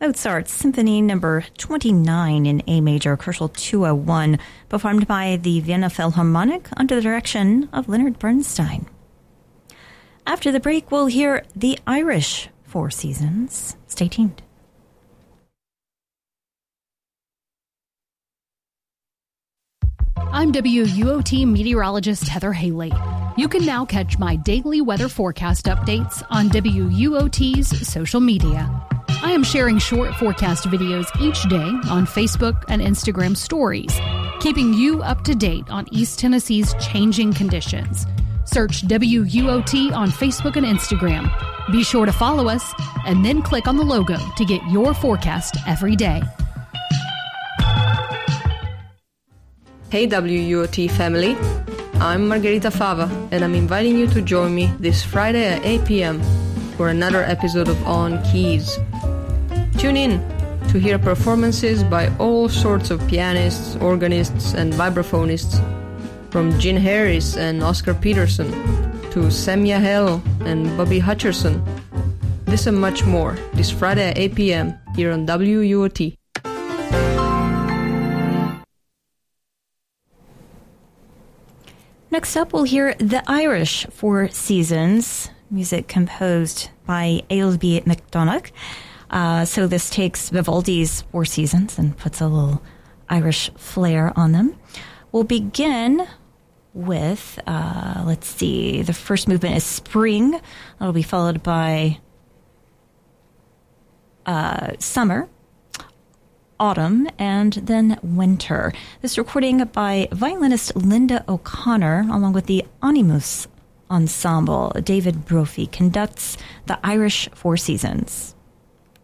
Mozart's Symphony Number 29 in A major, Koszul 201, performed by the Vienna Philharmonic under the direction of Leonard Bernstein. After the break, we'll hear the Irish Four Seasons. Stay tuned. I'm WUOT meteorologist Heather Haley. You can now catch my daily weather forecast updates on WUOT's social media. I am sharing short forecast videos each day on Facebook and Instagram stories, keeping you up to date on East Tennessee's changing conditions. Search WUOT on Facebook and Instagram. Be sure to follow us and then click on the logo to get your forecast every day. Hey WUOT family, I'm Margherita Fava and I'm inviting you to join me this Friday at 8 p.m. for another episode of On Keys. Tune in to hear performances by all sorts of pianists, organists and vibraphonists, from Gene Harris and Oscar Peterson to Sam Yahel and Bobby Hutcherson. This and much more this Friday at 8 p.m. here on WUOT. Next up, we'll hear The Irish Four Seasons, music composed by Ailbe McDonagh. So this takes Vivaldi's Four Seasons and puts a little Irish flair on them. We'll begin with, the first movement is Spring. That'll be followed by Summer, Autumn, and then Winter. This recording by violinist Linda O'Connor, along with the Animus Ensemble. David Brophy conducts The Irish Four Seasons.